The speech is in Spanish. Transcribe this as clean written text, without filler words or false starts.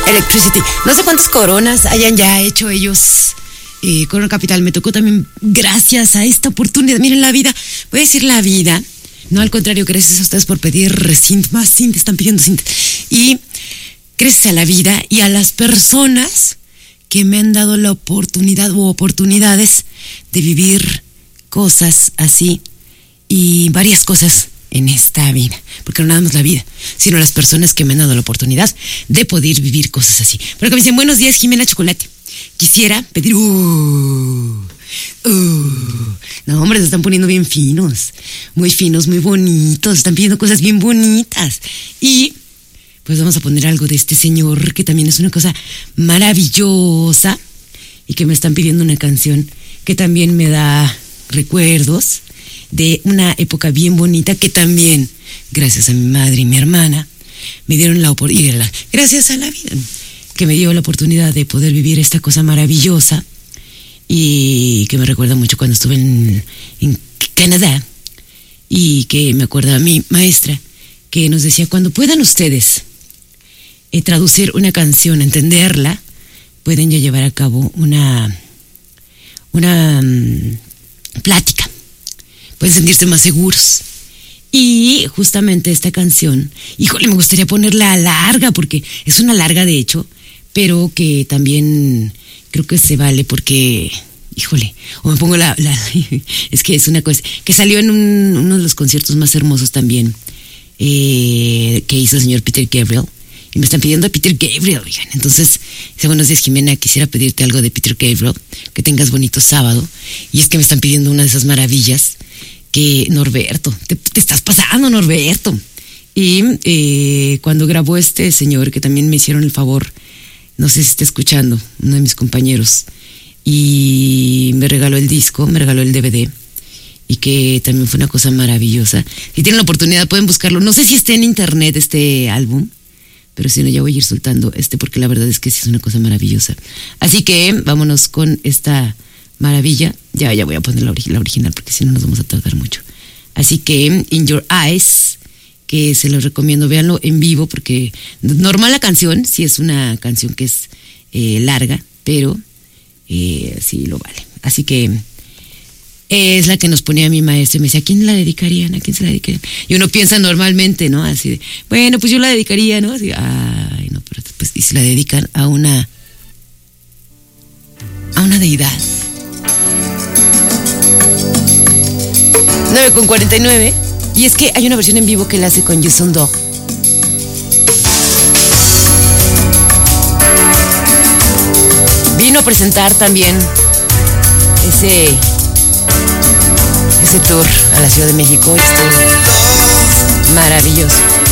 Electricity. No sé cuántas coronas hayan ya hecho ellos. Corona Capital, me tocó también gracias a esta oportunidad. Miren, la vida, voy a decir la vida, no al contrario, gracias a ustedes por pedir más cinta, están pidiendo cinta. Y gracias a la vida y a las personas que me han dado la oportunidad u oportunidades de vivir cosas así y varias cosas en esta vida, porque no nada más la vida, sino las personas que me han dado la oportunidad de poder vivir cosas así. Pero que me dicen, buenos días, Jimena Chocolate. Quisiera pedir... No, hombre, se están poniendo bien finos, muy bonitos, están pidiendo cosas bien bonitas. Y pues vamos a poner algo de este señor, que también es una cosa maravillosa, y que me están pidiendo una canción que también me da recuerdos de una época bien bonita, que también, gracias a mi madre y mi hermana, me dieron la oportunidad, gracias a la vida, que me dio la oportunidad de poder vivir esta cosa maravillosa, y que me recuerda mucho cuando estuve en Canadá, y que me acuerda a mi maestra, que nos decía, cuando puedan ustedes traducir una canción, entenderla, pueden ya llevar a cabo una plática, pueden sentirse más seguros. Y justamente esta canción, híjole, me gustaría ponerla larga, porque es una larga de hecho, pero que también creo que se vale porque, híjole, o me pongo es que es una cosa que salió en uno de los conciertos más hermosos también, que hizo el señor Peter Gabriel, y me están pidiendo a Peter Gabriel, oigan. Entonces, dice, buenos días, Jimena, quisiera pedirte algo de Peter Gabriel, que tengas bonito sábado, y es que me están pidiendo una de esas maravillas, que Norberto, te estás pasando, Norberto. Y cuando grabó este señor, que también me hicieron el favor, no sé si está escuchando, uno de mis compañeros, y me regaló el disco, me regaló el DVD, y que también fue una cosa maravillosa. Si tienen la oportunidad pueden buscarlo, no sé si está en internet este álbum, pero si no ya voy a ir soltando porque la verdad es que sí es una cosa maravillosa. Así que vámonos con esta maravilla. Ya voy a poner la original, porque si no nos vamos a tardar mucho. Así que In Your Eyes, que se los recomiendo, véanlo en vivo, porque normal la canción, sí es una canción que es larga, pero sí lo vale. Así que es la que nos ponía mi maestro y me decía, ¿a quién la dedicarían? ¿A quién se la dedicarían? Y uno piensa normalmente, ¿no? Así de, bueno, pues yo la dedicaría, ¿no? Así, ay, no, pero pues, y se la dedican a una deidad. 9:49, y es que hay una versión en vivo que la hace con Jason Dog. Vino a presentar también ese tour a la Ciudad de México. Estuvo maravilloso.